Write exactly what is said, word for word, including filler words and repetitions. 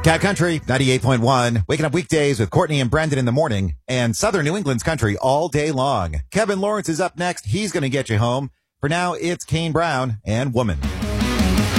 Cat Country, ninety-eight point one. Waking up weekdays with Courtney and Brendan in the morning, and Southern New England's country all day long. Kevin Lawrence is up next. He's going to get you home. For now, it's Kane Brown and Woman.